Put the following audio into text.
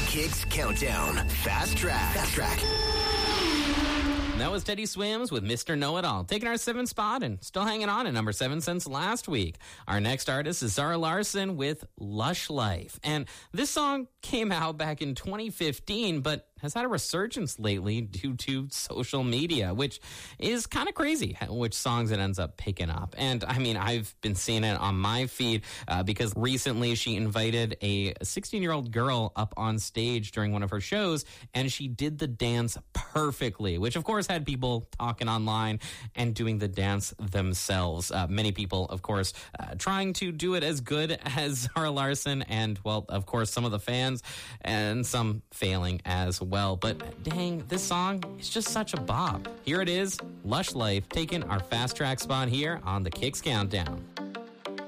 Kicks Countdown. Fast Track. Fast Track. That was Teddy Swims with Mr. Know-It-All, taking our 7th spot and still hanging on at number 7 since last week. Our next artist is Zara Larsson with Lush Life. And this song came out back in 2015, but has had a resurgence lately due to social media, which is kind of crazy which songs it ends up picking up. And I mean, I've been seeing it on my feed because recently she invited a 16-year-old girl up on stage during one of her shows, and she did the dance perfectly, which of course had people talking online and doing the dance themselves. Many people, of course, trying to do it as good as Zara Larsson, and well, of course, some of the fans and some failing as well. But dang, this song is just such a bop. Here it is, Lush Life, taking our fast track spot here on the Kicks Countdown.